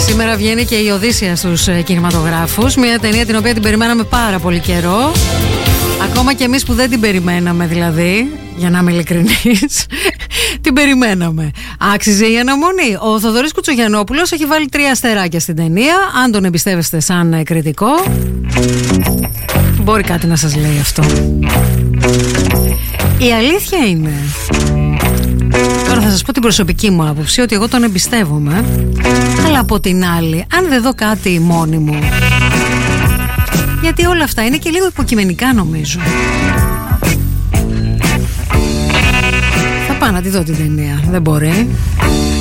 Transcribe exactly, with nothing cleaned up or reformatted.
Σήμερα βγαίνει και η Οδύσσεια στους κινηματογράφους. Μια ταινία την οποία την περιμέναμε πάρα πολύ καιρό. Ακόμα και εμείς που δεν την περιμέναμε, δηλαδή, για να είμαι ειλικρινής, την περιμέναμε. Άξιζε η αναμονή. Ο Θοδωρής Κουτσογιαννόπουλος έχει βάλει τρία αστεράκια στην ταινία. Αν τον εμπιστεύεστε σαν κριτικό, μπορεί κάτι να σας λέει αυτό. Η αλήθεια είναι, τώρα θα σας πω την προσωπική μου άποψη, ότι εγώ τον εμπιστεύομαι. Αλλά από την άλλη, αν δεν δω κάτι μόνη μου, γιατί όλα αυτά είναι και λίγο υποκειμενικά, νομίζω. Θα πάω να τη δω την ταινία. Δεν μπορεί.